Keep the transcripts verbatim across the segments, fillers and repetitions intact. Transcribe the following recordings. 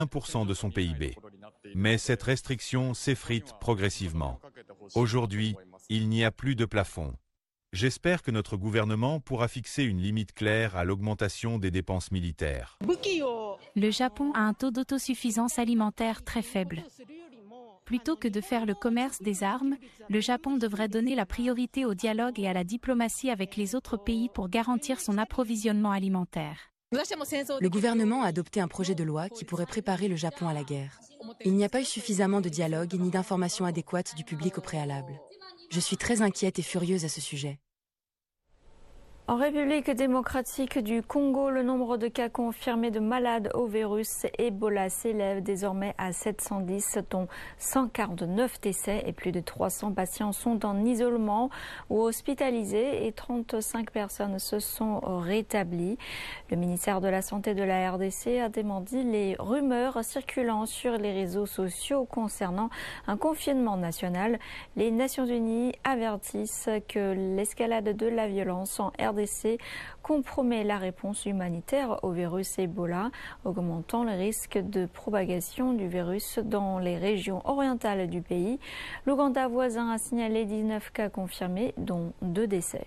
un pour cent de son P I B. Mais cette restriction s'effrite progressivement. Aujourd'hui, il n'y a plus de plafond. J'espère que notre gouvernement pourra fixer une limite claire à l'augmentation des dépenses militaires. Le Japon a un taux d'autosuffisance alimentaire très faible. Plutôt que de faire le commerce des armes, le Japon devrait donner la priorité au dialogue et à la diplomatie avec les autres pays pour garantir son approvisionnement alimentaire. Le gouvernement a adopté un projet de loi qui pourrait préparer le Japon à la guerre. Il n'y a pas eu suffisamment de dialogue ni d'informations adéquates du public au préalable. Je suis très inquiète et furieuse à ce sujet. En République démocratique du Congo, le nombre de cas confirmés de malades au virus Ebola s'élève désormais à sept cent dix, dont cent quarante-neuf décès et plus de trois cents patients sont en isolement ou hospitalisés et trente-cinq personnes se sont rétablies. Le ministère de la Santé de la R D C a démenti les rumeurs circulant sur les réseaux sociaux concernant un confinement national. Les Nations Unies avertissent que l'escalade de la violence en R D C compromet la réponse humanitaire au virus Ebola, augmentant le risque de propagation du virus dans les régions orientales du pays. L'Ouganda voisin a signalé dix-neuf cas confirmés, dont deux décès.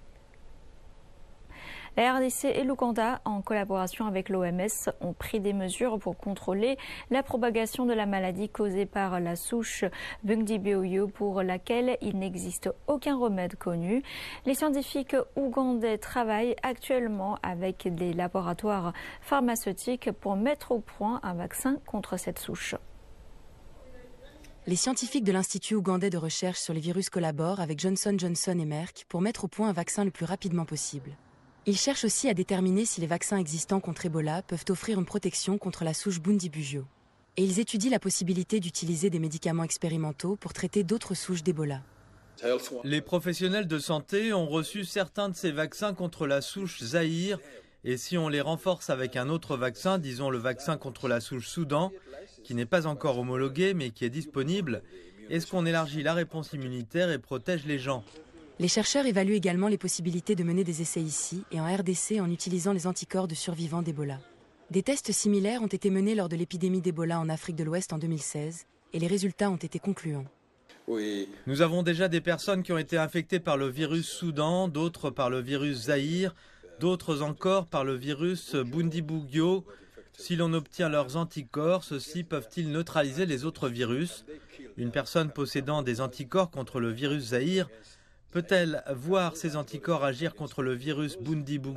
La R D C et l'Ouganda, en collaboration avec l'O M S, ont pris des mesures pour contrôler la propagation de la maladie causée par la souche Bundibugyo, pour laquelle il n'existe aucun remède connu. Les scientifiques ougandais travaillent actuellement avec des laboratoires pharmaceutiques pour mettre au point un vaccin contre cette souche. Les scientifiques de l'Institut ougandais de recherche sur les virus collaborent avec Johnson and Johnson et Merck pour mettre au point un vaccin le plus rapidement possible. Ils cherchent aussi à déterminer si les vaccins existants contre Ebola peuvent offrir une protection contre la souche Bundibugyo. Et ils étudient la possibilité d'utiliser des médicaments expérimentaux pour traiter d'autres souches d'Ebola. Les professionnels de santé ont reçu certains de ces vaccins contre la souche Zaïre, et si on les renforce avec un autre vaccin, disons le vaccin contre la souche Soudan, qui n'est pas encore homologué mais qui est disponible, est-ce qu'on élargit la réponse immunitaire et protège les gens ? Les chercheurs évaluent également les possibilités de mener des essais ici et en R D C en utilisant les anticorps de survivants d'Ebola. Des tests similaires ont été menés lors de l'épidémie d'Ebola en Afrique de l'Ouest en deux mille seize et les résultats ont été concluants. Oui. Nous avons déjà des personnes qui ont été infectées par le virus Soudan, d'autres par le virus Zaïre, d'autres encore par le virus Bundibugyo. Si l'on obtient leurs anticorps, ceux-ci peuvent-ils neutraliser les autres virus ? Une personne possédant des anticorps contre le virus Zaïre peut-elle voir ces anticorps agir contre le virus Bundibugyo ?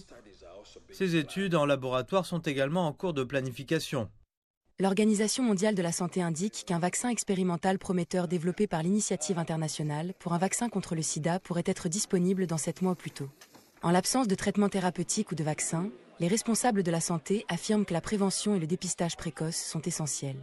Ces études en laboratoire sont également en cours de planification. L'Organisation mondiale de la santé indique qu'un vaccin expérimental prometteur développé par l'Initiative internationale pour un vaccin contre le sida pourrait être disponible dans sept mois au plus tôt. En l'absence de traitement thérapeutique ou de vaccin, les responsables de la santé affirment que la prévention et le dépistage précoce sont essentiels.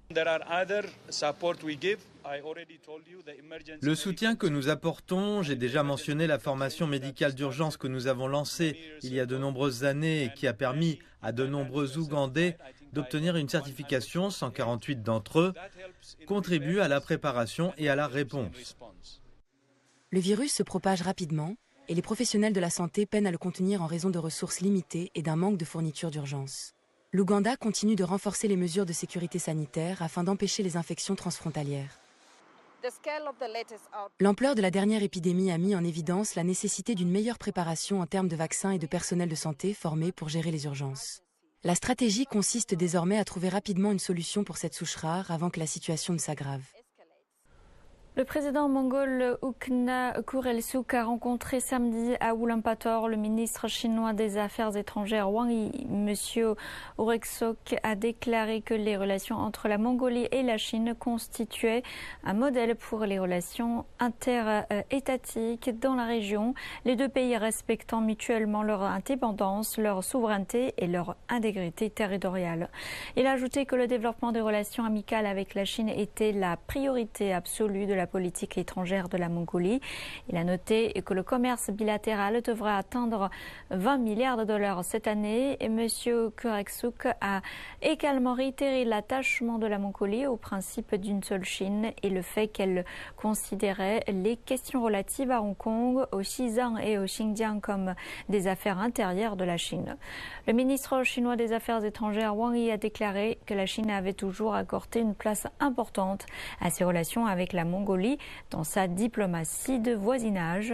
Le soutien que nous apportons, j'ai déjà mentionné la formation médicale d'urgence que nous avons lancée il y a de nombreuses années et qui a permis à de nombreux Ougandais d'obtenir une certification, cent quarante-huit d'entre eux, contribuent à la préparation et à la réponse. Le virus se propage rapidement et les professionnels de la santé peinent à le contenir en raison de ressources limitées et d'un manque de fournitures d'urgence. L'Ouganda continue de renforcer les mesures de sécurité sanitaire afin d'empêcher les infections transfrontalières. L'ampleur de la dernière épidémie a mis en évidence la nécessité d'une meilleure préparation en termes de vaccins et de personnel de santé formés pour gérer les urgences. La stratégie consiste désormais à trouver rapidement une solution pour cette souche rare avant que la situation ne s'aggrave. Le président mongol Ukna Khurelsukh a rencontré samedi à Ulaanbaatar le ministre chinois des Affaires étrangères Wang Yi. Monsieur Khurelsukh a déclaré que les relations entre la Mongolie et la Chine constituaient un modèle pour les relations interétatiques dans la région, les deux pays respectant mutuellement leur indépendance, leur souveraineté et leur intégrité territoriale. Il a ajouté que le développement des relations amicales avec la Chine était la priorité absolue de la la politique étrangère de la Mongolie. Il a noté que le commerce bilatéral devrait atteindre vingt milliards de dollars cette année. Et M. Kureksuk a également réitéré l'attachement de la Mongolie au principe d'une seule Chine et le fait qu'elle considérait les questions relatives à Hong Kong, au Xizang et au Xinjiang comme des affaires intérieures de la Chine. Le ministre chinois des Affaires étrangères Wang Yi a déclaré que la Chine avait toujours accordé une place importante à ses relations avec la Mongolie dans sa diplomatie de voisinage.